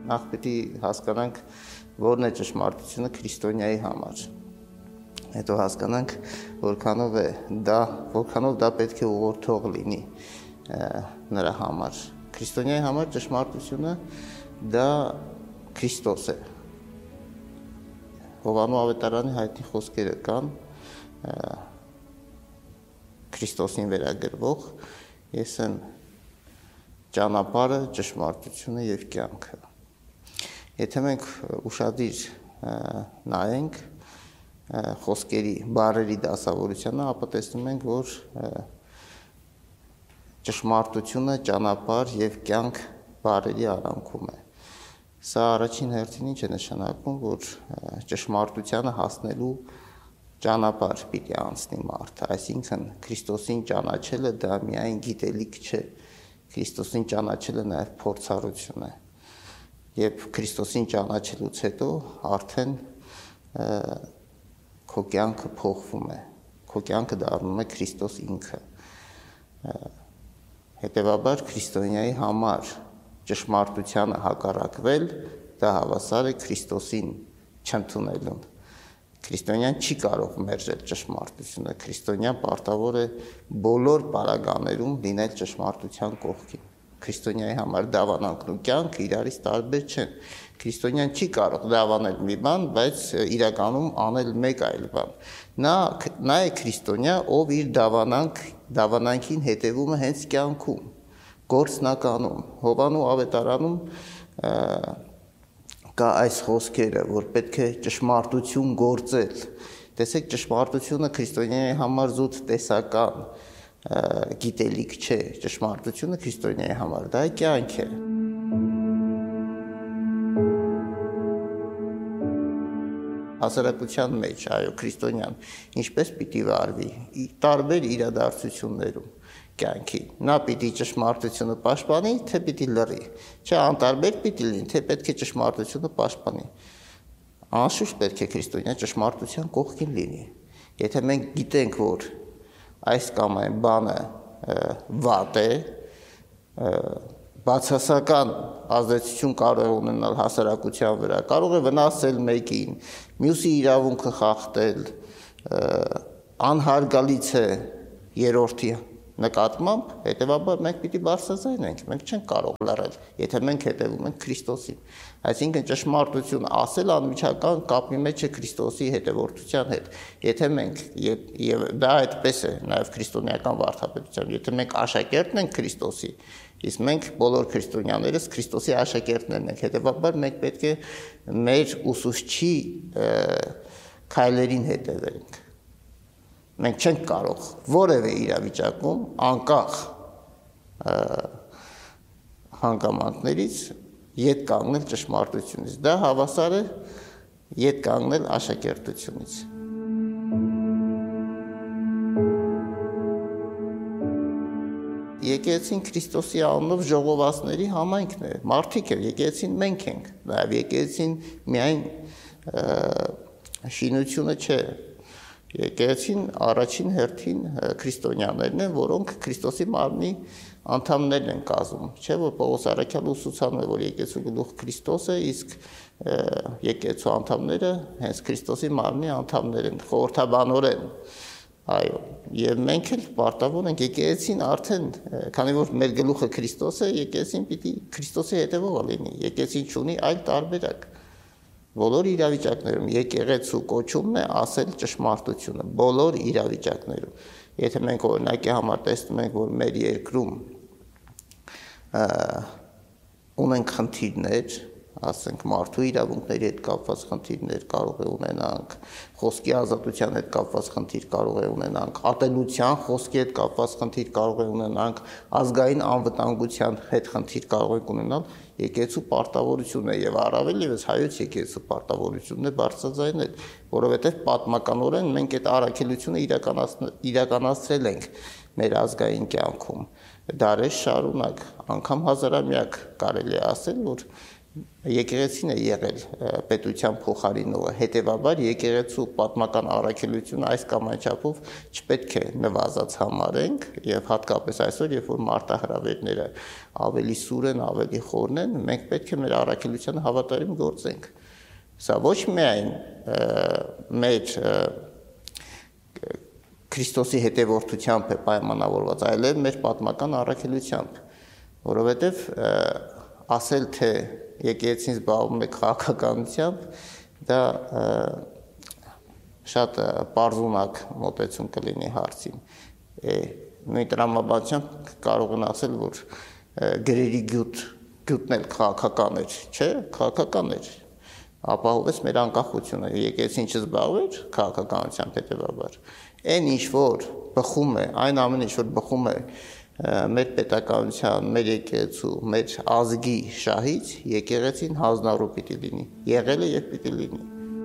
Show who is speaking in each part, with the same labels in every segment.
Speaker 1: Նախ պիտի հասկանանք, որն է ճշմարտությունը քրիստոնյայի համար։ Հետո հասկանանք, որքանով դա պետք է ուղղորդող լինի նրա համար։ Քրիստոնյայի համար ճշմարտությունը դա Քրիստոս է։ Հովանու ավետարանի հայտնի խոսքերը կան Քրիստոսին վերագրվող, ես եմ ճանապարհը, ճշմարտությունը եւ կյանքը։ Եթե մենք ուշադիր նայենք խոսքերի, բառերի դասավորությանը, ապա տեսնում ենք, որ ճշմարտությունը, ճանապարհ եւ կյանք բառերի արանքում է։ Սա առաջին հերթին ինչ է նշանակում, որ ճշմարտությանը հասնելու ճանապարհ պիտի անցնի մարդը, այսինքն Քրիստոսին ճանաչելը դա միայն գիտելիք չէ, Քրիստոսին ճանաչելը նաև փորձառություն է։ Եվ Քրիստոսին ճանաչելուց հետո արդեն քո կյանքը փոխվում է, քո կյանքը դառնում է Քրիստոս ինքը։ Հետևաբար քրիստոնյայի համար ճշմարտությանը հակառակվել, դա հավասար է Քրիստոսին չընդունելուն։ Քրիստոնյան չի կարող մերժել ճշմարտությունը, քրիստոնյան պարտավոր է բոլոր պարագաներում լինել ճշմարտության կողքին։ Քրիստոնյայի համար դավանանքն ու կյանքը իրարից տարբեր չեն։ Քրիստոնյան չի կարող դավանել մի բան, բայց իրականում անել մեկ այլ բան։ Նա է քրիստոնյա, ով իր դավանանքին հետևում է հենց կյանքում, գործնականում։ Հովանու ավետարանում կա այս խոսքերը, որ պետք է ճշմարտություն գործել։ Տեսեք, ճշմարտությունը քրիստոնյայի համար զուտ տեսական գիտելիք չէ, ճշմարտությունը քրիստոնյայի համար դա կյանք է։ Հասարակության մեջ, այո, քրիստոնյան ինչպես պիտի վարվի տարբեր իրադարձություններում կյանքի։ Նա պիտի ճշմարտությունը պաշտպանի, թե պիտի լռի։ Չէ, անտարբեր պիտի լինի, թե պետք է ճշմարտությունը պաշտպանի։ Անշուշտ պետք է քրիստոնյա ճշմարտության կողքին լինի։ Եթե մենք գիտենք, որ այս կամ այն բանը վատ է, բացասական ազդեցություն կարող է ունենալ հասարակության վրա, կարող է վնասել մեկին, մյուսի իրավունքը խախտել, անհարգալից է երրորդի նկատմամբ, հետևաբար մենք պիտի բարձրաձայնենք, մենք չենք կարող լռել, եթե մենք հետևում ենք Քրիստոսին։ Այսինքն ճշմարտություն ասել անմիջական կապի մեջ է Քրիստոսի հետևորդության հետ։ Եթե մենք, եւ դա այդպես է նաեւ քրիստոնեական վարդապետությամբ, եթե մենք աշակերտն ենք Քրիստոսի, իսկ մենք բոլոր քրիստոնյաներս Քրիստոսի աշակերտներն ենք, հետևաբար մենք պետք է մեր ուսուցչի քայլերին հետևենք։ Մենք չենք կարող որևէ իրավիճակում անկախ հանգամանքներից ետ կանգնել ճշմարտությունից։ Դա հավասար է ետ կանգնել աշակերտությունից։ Եկեղեցին Քրիստոսի անունով ժողովածների համայնքն է, մարդիկ են, եկեղեցին մենք ենք, նաև եկեղեցին միայն շինությունը չէ։ Եկեղեցին առաջին հերթին քրիստոնյաներն են, որոնք Քրիստոսի մարմնի անդամներն են կազմում։ Չէ՞ որ Պողոս առաքյալը ուսուցանում է, որ եկեղեցու գլուխ Քրիստոս է, իսկ եկեղեցու անդամները հենց Քրիստոսի մարմնի անդամներ են, խորհրդաբանորեն։ Այո, եւ մենք էլ պարտավոր ենք եկեղեցին արդեն, քանի որ մեր գլուխը Քրիստոս է, եկեղեցին պիտի Քրիստոսի հետևողը լինի։ Եկեղեցին չունի այլ տարբերակ։ Բոլոր իրավիճակներում եկեղեցու կոչումն է ասել ճշմարտությունը, բոլոր իրավիճակներում։ Եթե մենք օրինակի համար տեսնում ենք, որ մեր երկրում ունենք խնդիրներ, ասենք մարդու իրավունքների հետ կապված խնդիրներ կարող է ունենանք, խոսքի ազատության հետ կապված խնդիր կարող է ունենանք, ատելության խոսքի հետ կապված խնդիր կարող է ունենանք, ազգային անվտանգության հետ խնդիր կարող ենք ունենալ, եկեղեցու պարտավորությունն է եւ առավել եւս հայոց եկեղեցու պարտավորությունն է բարձրաձայնել, որովհետեւ պատմականորեն մենք այդ առաքելությունը իրականացրել ենք մեր ազգային կյանքում դարեր շարունակ, անգամ հազարամյակ կարելի է ասել, որ եկեղեցին է եղել պետության փոխարինողը, հետևաբար եկեղեցու պատմական առաքելությունը այս կամ այն չափով չպետք է նվազած համարենք եւ հատկապես այսօր, երբ որ մարտահրավերները ավելի սուր են, ավելի խորն են, մենք պետք է մեր առաքելությանը հավատարիմ գործենք։ Սա ոչ միայն մեր Քրիստոսի հետևորդությամբ է պայմանավորված, այլև մեր պատմական առաքելությամբ, որովհետև ասել, թե եկեղեցին զբաղվում է քաղաքականությամբ, դա շատ պարզունակ մոտեցում կլինի հարցին։ Նույն տրամաբանությամբ կարող են ասել, որ գրերի գյուտն էլ քաղաքական էր, չէ, քաղաքական էր, ապահովեց մեր անկախությունը, եկեղեցին չզբաղվեր քաղաքականությամբ հետևաբար։ Այն ինչ որ բխում է, այն ամեն ինչ որ բխում է մեր պետականության, մեր եկեղեցու, մեր ազգի շահից, եկեղեցին հանձնառու պիտի լինի, եղել է եւ պիտի լինի։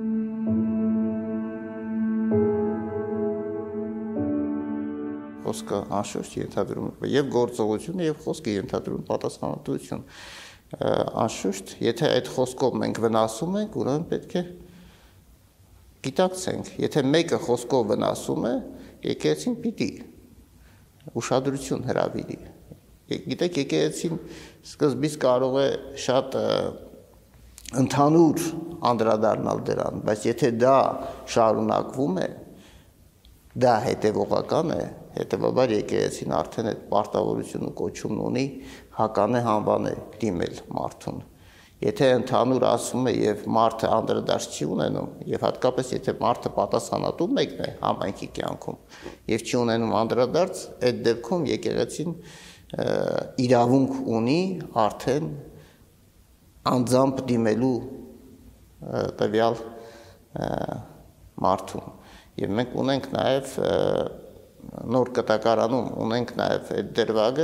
Speaker 1: Խոսքը անշուշտ ենթադրում է եւ գործողությունը եւ խոսքը ենթադրում պատասխանատվություն։ Անշուշտ, եթե այդ խոսքով մենք վնասում ենք, ուրեմն պետք է գիտակցենք, եթե մեկը խոսքով վնասում է, եկեղեցին պիտի ուշադրություն հրավիրի։ Գիտեք, եկեղեցին սկզբից կարող է շատ ընդհանուր անդրադառնալ դրան, բայց եթե դա շարունակվում է, դա հետևողական է, հետևաբար եկեղեցին արդեն այդ պարտավորությունը կոչումն ունի հականե հանվան է դիմել մարդուն։ Եթե ընդհանուր ասում է եւ մարդը անդրադարձ չի ունենում, եւ հատկապես եթե մարդը պատասխանատու մեկն է համայնքի կյանքում եւ չի ունենում անդրադարձ, այդ դեպքում եկեղեցին իրավունք ունի արդեն անձամբ դիմելու տվյալ մարդուն։ Եվ մենք ունենք նաեւ նոր կտակարանում ունենք նաեւ այդ դրվագը,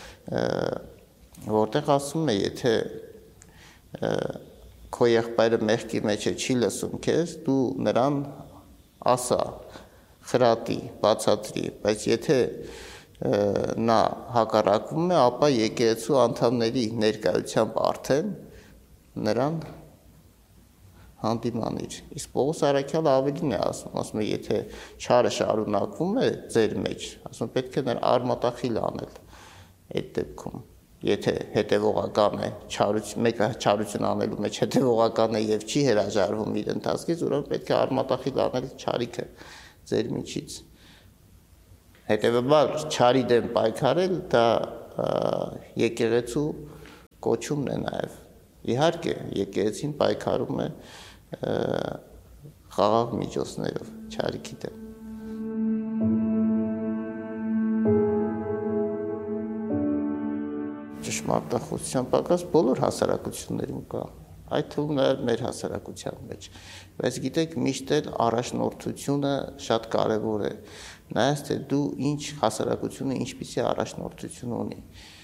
Speaker 1: որտեղ ասում է, եթե քո եղբայրը մեղքի մեջ է, չի լսում քեզ, դու նրան ասա, խրատի, բացատրի, բայց եթե նա հակառակվում է, ապա եկեղեցու անդամների ներկայությամբ արդեն նրան հանդիմանիր։ Իսկ Պողոս առաքյալը ավելին է ասում է, եթե չարը շարունակվում է ձեր մեջ, ասում պետք է նրա արմատախիլ անել այդ դեպքում։ Եթե հետևողական է, մեկը չարություն անելու մեջ հետևողական է եւ չի հրաժարվում իր ընթացքից, ուրեմն պետք է արմատախիլ անել չարիքը ձեր միջից։ Հետևաբար չարի դեմ պայքարել դա եկեղեցու կոչումն է նաեւ։ Իհարկե, եկեղեցին պայքարում է խաղաղ միջոցներով չարիքի դեմ։ Ճշմարտախոսության պակաս բոլոր հասարակություններում կա, այդ թվում նաև մեր հասարակության մեջ, բայց գիտեք, միշտ էլ առաջնորդությունը շատ կարևոր է, նայած թե դու ինչ հասարակությունը ինչպիսի առաջնորդություն ունի,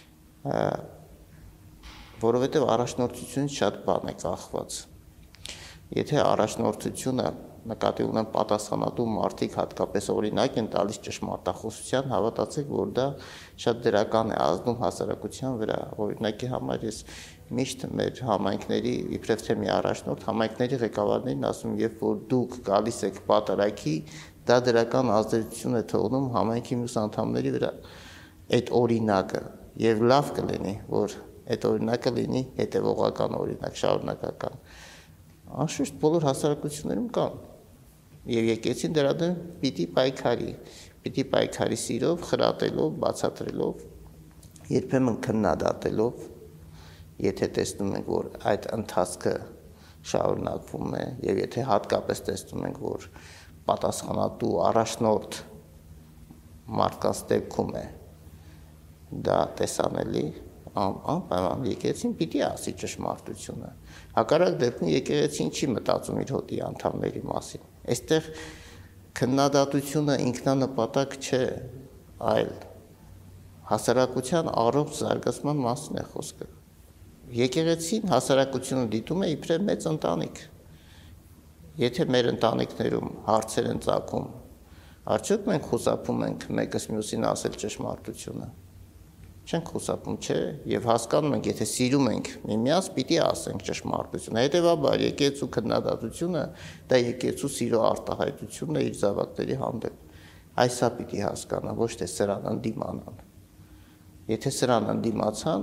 Speaker 1: որովհետև առաջնորդությունից շատ բան է կախված, եթե առաջնորդությունը նկատի ունեմ պատասխանատու մարդիկ հատկապես օրինակ են տալիս ճշմարտախոսության, հավատացեք, որ դա շատ դրական է ազդում հասարակության վրա։ Օրինակի համար ես միշտ մեր համայնքների, իբրև թե մի առաջնորդ, համայնքների ղեկավարներին ասում, երբ որ դուք գալիս եք պատարագի, դա դրական ազդեցություն է թողնում համայնքի մյուս անդամների վրա։ Այդ օրինակը եւ լավ կլինի, որ այդ օրինակը լինի հետևողական օրինակ, շարունակական։ Անշուշտ բոլոր հասարակություններում կան եւ եկեցին դրա դեմ պիտի պայքարի սիրով, խրատելով, բացատրելով, երբեմն քննադատելով, եթե տեսնում ենք, որ այդ ընթացքը շարունակվում է եւ եթե հատկապես տեսնում ենք, որ պատասխանատու առաջնորդ մարդկանց դեպքում է դա տեսանելի, անպայման եկեղեցին պիտի ասի ճշմարտությունը։ Հակառակ դեպքում եկեղեցին չի մտածում իր հոտի անդամների մասին։ Այստեղ քննադատությունը ինքնանպատակ չէ, այլ հասարակության առողջ զարգացման մասին է խոսքը։ Եկեղեցին հասարակությունը դիտում է իբրև մեծ ընտանիք։ Եթե մեր ընտանիքներում հարցեր են ծագում, արդյոք մենք խուսափում ենք մեկս մյուսին ասել ճշմարտությունը։ չենք խուսափում, չէ, եւ հասկանում ենք, եթե սիրում ենք միմյանց, պիտի ասենք ճշմարտությունը։ Հետևաբար եկեղեցու քննադատությունը դա եկեղեցու սիրո արտահայտությունն է իր զավակների հանդեպ։ Այսա պիտի հասկանան, ոչ թե սրան ընդդիմանան։ Եթե սրան ընդդիմացան,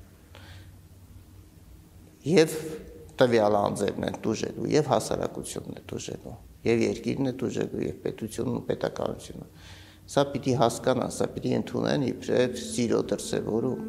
Speaker 1: եւ տվյալ անձերն են դուժելու, եւ հասարակությունն է դուժելու, եւ երկիրն է դուժելու, եւ պետությունն ու պետականությունը։ Սա պիտի հասկանան, սա պիտի ընդունեն իբրև սիրո դրսևորում։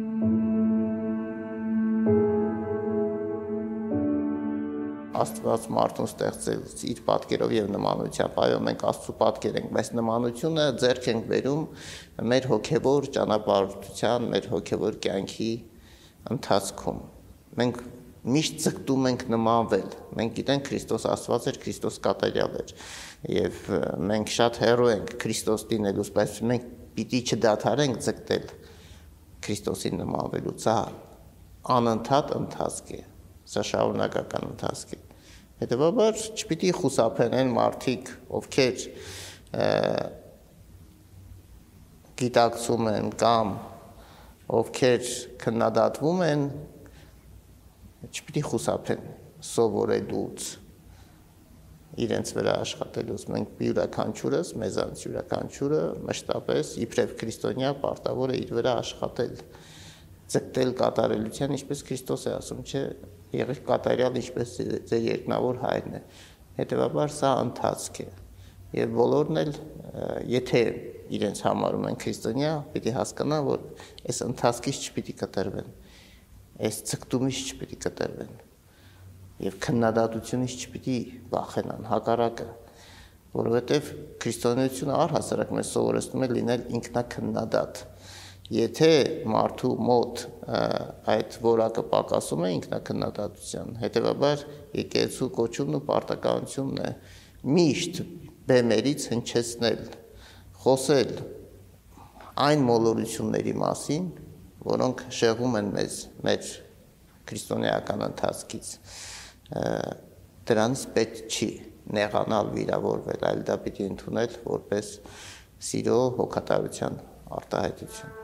Speaker 1: Աստված մարդուն ստեղծել իր պատկերով եւ նմանությամբ, այո, մենք Աստծո պատկեր ենք, բայց նմանությունը ձեռք ենք բերում մեր հոգեվոր ճանապարհորդության, մեր հոգեվոր կյանքի ընթացքում։ Մենք միշտ ձգտում ենք նմանվել։ Մենք գիտենք Քրիստոս Աստված էր, Քրիստոս կատարյալ էր, եւ մենք շատ հեռու ենք Քրիստոս լինելուց, բայց մենք պիտի չդադարենք ձգտել Քրիստոսին նմանվելուց։ Սա անընդհատ ընթացք է, սա շարունակական ընթացք է։ Հետևաբար չպիտի խուսափեն մարդիկ, ովքեր գիտակցում են կամ ովքեր քննադատվում են, չպիտի խուսափեն սովորելուց, իրենց վրա աշխատելուց։ Մենք յուրաքանչյուրս, մեզանից յուրաքանչյուրը մշտապես իբրև քրիստոնյա պարտավոր է իր վրա աշխատել, ձգտել կատարելության, ինչպես Քրիստոս է ասում, չէ, եղեք կատարյալ, ինչպես ձեր երկնավոր հայրն է։ Հետևաբար սա ընթացք է, եւ բոլորն էլ, եթե իրենց համարում են քրիստոնյա, պիտի հասկանան, որ այս ընթացքից չպիտի կտրվեն, այս ցկտումից չպիտի կտրվեն եւ քննադատությունից չպիտի վախենան, հակառակը, որովհետեւ քրիստոնեությունը առհասարակ մեզ սովորեցնում է լինել ինքնակննադատ։ Եթե մարդու մոտ այդ որակը պակասում է ինքնակննադատության, հետեւաբար եկեղեցու կոչումն ու պարտականությունն է միշտ բեմերից հնչեցնել, խոսել այն մոլորությունների մասին, որոնք շեղում են մեզ մեր քրիստոնեական ընթացքից, դրանից պետք չի նեղանալ, վիրավորվել, այլ դա պիտի ընդունել որպես սիրո հոգատարության արտահայտություն։